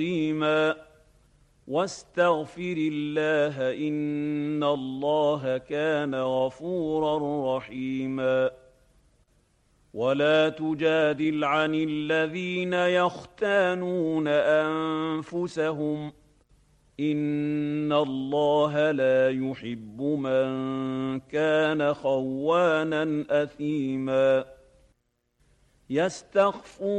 عظيما واستغفر الله إن الله كان غفورا رحيما ولا تجادل عن الذين يختانون أنفسهم إن الله لا يحب من كان خوانا أثيما يستخفون